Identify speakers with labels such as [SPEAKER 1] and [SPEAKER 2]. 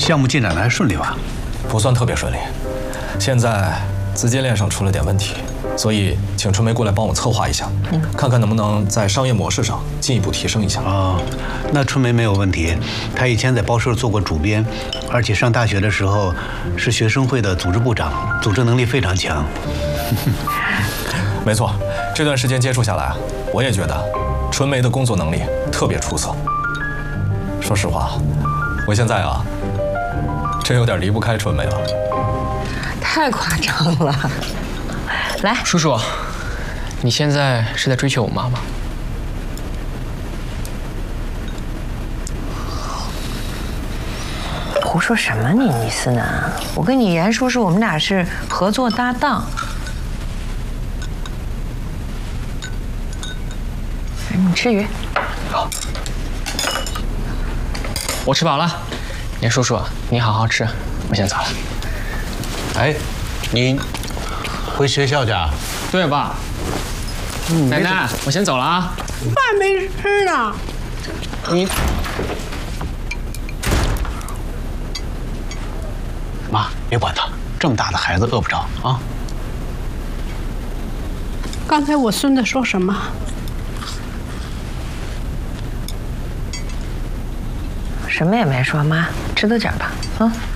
[SPEAKER 1] 项目进展的还顺利吧？
[SPEAKER 2] 不算特别顺利，现在资金链上出了点问题，所以请春梅过来帮我策划一下，看看能不能在商业模式上进一步提升一下。
[SPEAKER 1] 哦，那春梅没有问题，她以前在报社做过主编，而且上大学的时候是学生会的组织部长，组织能力非常强。
[SPEAKER 2] 没错，这段时间接触下来，我也觉得春梅的工作能力特别出色。说实话，我现在啊，真有点离不开春梅了。
[SPEAKER 3] 太夸张了！来，
[SPEAKER 4] 叔叔，你现在是在追求我妈吗？
[SPEAKER 3] 胡说什么你思南？我跟你严叔我们俩是合作搭档。你吃鱼。
[SPEAKER 4] 好。我吃饱了，严叔叔，你好好吃，我先走了。
[SPEAKER 1] 哎，你回学校去啊？
[SPEAKER 4] 对爸。奶奶，我先走了啊。
[SPEAKER 5] 饭没吃呢。
[SPEAKER 1] 你妈，别管他，这么大的孩子饿不着啊。
[SPEAKER 5] 刚才我孙子说什么？
[SPEAKER 3] 什么也没说，妈，吃多点吧，啊。